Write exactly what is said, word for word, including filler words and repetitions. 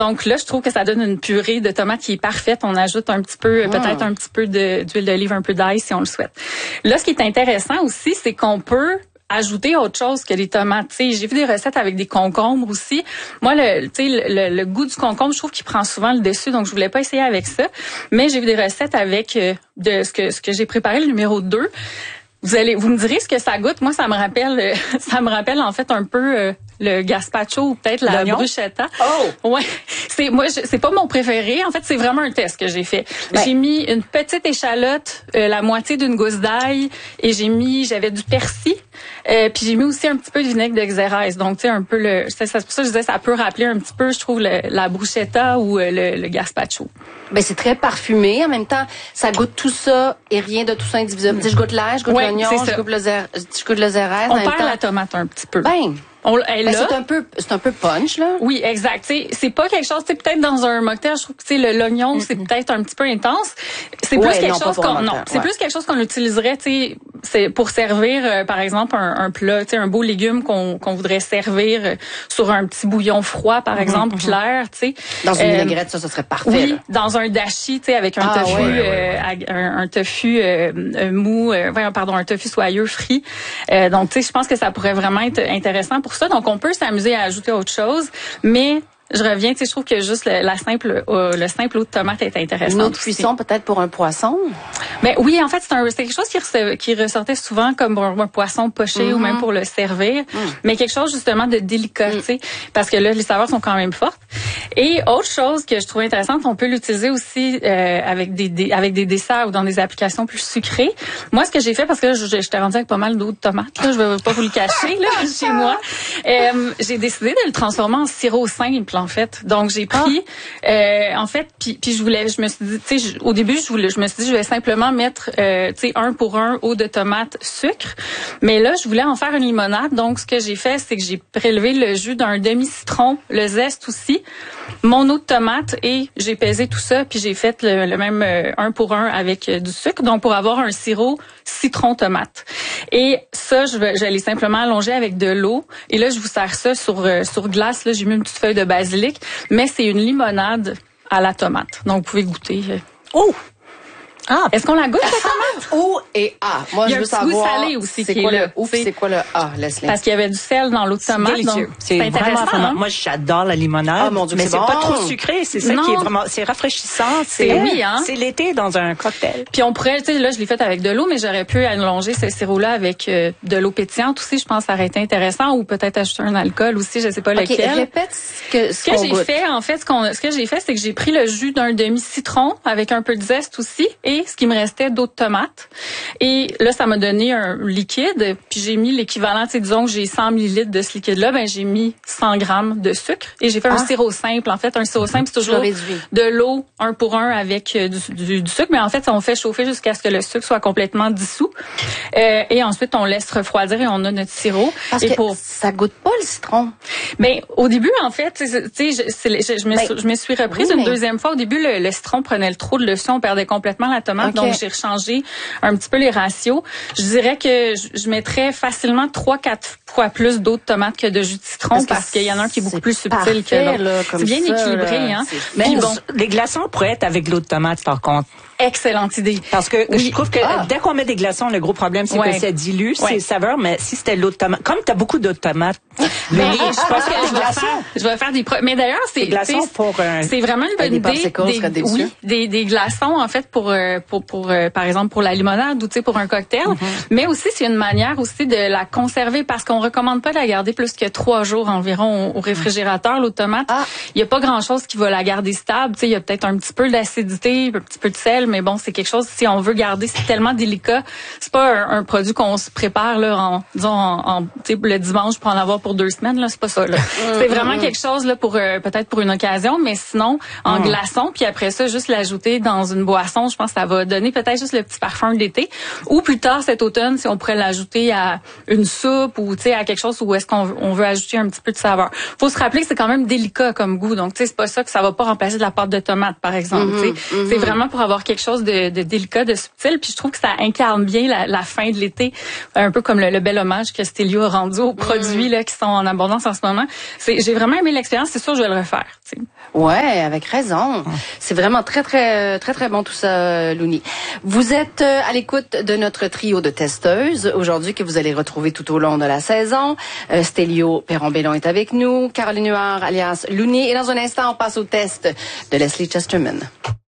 Donc là, je trouve que ça donne une purée de tomates qui est parfaite. On ajoute un petit peu, mmh. peut-être un petit peu de, d'huile d'olive, un peu d'ail si on le souhaite. Là, ce qui est intéressant aussi, c'est qu'on peut ajouter autre chose que les tomates. T'sais, j'ai vu des recettes avec des concombres aussi. Moi, le, le, le, le goût du concombre, je trouve qu'il prend souvent le dessus, donc je voulais pas essayer avec ça. Mais j'ai vu des recettes avec euh, de ce que ce que j'ai préparé, le numéro deux. Vous allez, vous me direz ce que ça goûte. Moi, ça me rappelle, euh, ça me rappelle en fait un peu euh, le gazpacho ou peut-être la L'oignon? bruschetta. Oh, ouais. C'est moi, je, c'est pas mon préféré. En fait, c'est vraiment un test que j'ai fait. Ben. J'ai mis une petite échalote, euh, la moitié d'une gousse d'ail, et j'ai mis, j'avais du persil. Euh, puis j'ai mis aussi un petit peu de vinaigre de xérès. Donc tu sais un peu le, c'est, c'est pour ça que je disais ça peut rappeler un petit peu, je trouve le, la bruschetta ou euh, le, le gazpacho. Ben c'est très parfumé. En même temps, ça goûte tout ça et rien de tout ça indivisible. Mm. Je goûte l'ail, je goûte ouais, l'oignon, je goûte le zér, je goûte le xérès. On perd la tomate un petit peu. Ben. On, elle ben, là, c'est un peu, c'est un peu punch là. Oui, exact. T'sais, c'est pas quelque chose. C'est peut-être dans un mocktail. Je trouve que le l'oignon, mm-hmm. c'est peut-être un petit peu intense. C'est plus ouais, quelque non, chose qu'on, non, c'est ouais. plus quelque chose qu'on utiliserait. Tu c'est pour servir, euh, par exemple, un, un plat, tu sais, un beau légume qu'on qu'on voudrait servir euh, sur un petit bouillon froid, par exemple, mm-hmm. clair. Tu sais. Dans une euh, vinaigrette, ça, ça serait parfait. Oui, là. Dans un dashi, tu sais, avec un ah, tofu, ouais, ouais, ouais. Euh, un, un tofu euh, euh, mou, euh, pardon, un tofu soyeux frit. Euh, donc, tu sais, je pense que ça pourrait vraiment être intéressant pour ça. Donc, on peut s'amuser à ajouter autre chose, mais je reviens, tu sais, je trouve que juste le, la simple, euh, le simple eau de tomate est intéressant. Une autre cuisson peut-être pour un poisson. Ben oui, en fait, c'est, un, c'est quelque chose qui, rece, qui ressortait souvent comme un, un poisson poché mm-hmm. ou même pour le servir, mm. mais quelque chose justement de délicat, mm. tu sais, parce que là, les saveurs sont quand même fortes. Et autre chose que je trouve intéressante, on peut l'utiliser aussi euh, avec des, des avec des desserts ou dans des applications plus sucrées. Moi, ce que j'ai fait, parce que là, je, je t'ai rendu avec pas mal d'eau de tomate, là, je vais pas vous le cacher là chez moi, euh, j'ai décidé de le transformer en sirop simple. En fait, donc j'ai pris, ah. euh, en fait, puis puis je voulais, je me suis dit, tu sais, au début, je voulais, je me suis dit, je vais simplement mettre, euh, tu sais, un pour un eau de tomate, sucre, mais là, je voulais en faire une limonade. Donc, ce que j'ai fait, c'est que j'ai prélevé le jus d'un demi-citron, le zeste aussi, mon eau de tomate et j'ai pesé tout ça, puis j'ai fait le, le même euh, un pour un avec euh, du sucre, donc pour avoir un sirop citron-tomate. Et ça, je vais, j'allais simplement allonger avec de l'eau. Et là, je vous sers ça sur euh, sur glace. Là, j'ai mis une petite feuille de basilic. Mais c'est une limonade à la tomate. Donc, vous pouvez goûter. Oh! Ah, est-ce qu'on la goûte, la tomate? O et A. Moi, je veux savoir. Il y a un goût salé aussi c'est qui quoi est le là. O, c'est quoi le A, Leslie? Parce qu'il y avait du sel dans l'eau de tomate. C'est donc c'est, c'est intéressant. Vraiment, hein? Moi, j'adore la limonade. Oh, mon Dieu, mais c'est, c'est bon. pas trop sucré. C'est ça non. qui est vraiment, c'est rafraîchissant. C'est, c'est oui, hein? C'est l'été dans un cocktail. Puis on pourrait, tu sais, là, je l'ai fait avec de l'eau, mais j'aurais pu allonger ce sirop-là avec euh, de l'eau pétillante aussi. Je pense que ça aurait été intéressant, ou peut-être ajouter un alcool aussi. Je sais pas okay, lequel. Répète ce que, ce, ce que j'ai goûte. fait, en fait, ce qu'on, ce que j'ai fait, c'est que j'ai pris le jus d'un demi-citron avec un peu de zeste aussi, et ce qui me restait d'eau de tomate. Et là, ça m'a donné un liquide. Puis j'ai mis l'équivalent, tu sais, disons que j'ai cent millilitres de ce liquide-là, ben j'ai mis cent grammes de sucre. Et j'ai fait ah. un sirop simple. En fait, un sirop simple, c'est toujours de l'eau un pour un avec du, du, du sucre. Mais en fait, on fait chauffer jusqu'à ce que le sucre soit complètement dissous. Euh, et ensuite, on laisse refroidir et on a notre sirop. Parce et que pour... ça goûte pas le citron. Ben au début, en fait, tu sais, je, je, je, me, ben, je me suis reprise oui, une mais... deuxième fois. Au début, le, le citron prenait le trop de le on perdait complètement la tomate. Okay. Donc, j'ai rechangé un petit peu les ratios. Je dirais que je, je mettrais facilement trois quatre fois plus d'eau de tomate que de jus de citron parce, parce qu'il y en a un qui est beaucoup plus subtil parfait, que l'autre. C'est bien ça, équilibré, là. hein. Mais bon, les glaçons pourraient être avec de l'eau de tomate, par contre. Excellente idée. Parce que oui. je trouve que ah. dès qu'on met des glaçons, le gros problème, c'est ouais. que ça dilue ouais. ses saveurs. Mais si c'était l'eau de tomate, comme tu as beaucoup d'eau de tomate, mais je pense que je vais faire, je vais faire des pro... mais d'ailleurs c'est des glaçons pour un... c'est vraiment une bonne des idée des, oui, des des glaçons en fait pour pour pour, pour par exemple pour la limonade ou tu sais pour un cocktail, mm-hmm. mais aussi c'est une manière aussi de la conserver parce qu'on recommande pas de la garder plus que trois jours environ au, au réfrigérateur l'eau de tomate. Il ah. y a pas grand-chose qui va la garder stable, tu sais il y a peut-être un petit peu d'acidité, un petit peu de sel, mais bon, c'est quelque chose si on veut garder, c'est tellement délicat. C'est pas un, un produit qu'on se prépare là en disons en, en tu sais le dimanche pour en avoir pour deux semaines là, c'est pas ça là. C'est vraiment quelque chose là pour euh, peut-être pour une occasion, mais sinon en mm. glaçon, puis après ça juste l'ajouter dans une boisson, je pense que ça va donner peut-être juste le petit parfum de l'été. Ou plus tard cet automne, si on pourrait l'ajouter à une soupe ou tu sais à quelque chose où est-ce qu'on on veut ajouter un petit peu de saveur. Faut se rappeler que c'est quand même délicat comme goût. Donc tu sais c'est pas ça que ça va pas remplacer de la pâte de tomate par exemple. Mm-hmm, mm-hmm. C'est vraiment pour avoir quelque chose de, de délicat, de subtil. Puis je trouve que ça incarne bien la, la fin de l'été, un peu comme le, le bel hommage que Stelio a rendu aux produits mm-hmm. là qui sont en abondance en ce moment. C'est, j'ai vraiment aimé l'expérience. C'est sûr je vais le refaire. T'sais. Ouais, avec raison. C'est vraiment très très très très bon tout ça, Louni. Vous êtes à l'écoute de notre trio de testeuses aujourd'hui que vous allez retrouver tout au long de la saison. Euh, Stelio Perron-Bellon est avec nous, Caroline Huard alias Louni, et dans un instant on passe au test de Leslie Chesterman.